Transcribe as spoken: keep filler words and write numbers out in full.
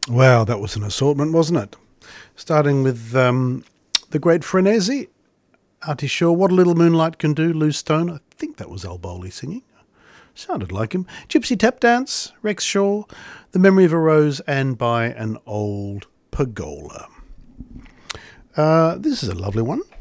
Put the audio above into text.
Wow, that was an assortment, wasn't it? Starting with um, The Great Frenesi, Artie Shaw, What a Little Moonlight Can Do, Lou Stone. I think that was Al Bowley singing. Sounded like him. Gypsy Tap Dance, Rex Shaw, The Memory of a Rose, and By an Old Pergola. Uh, this is a lovely one.